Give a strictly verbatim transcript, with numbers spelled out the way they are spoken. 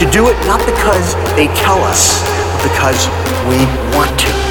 to do it not because they tell us, but because we want to.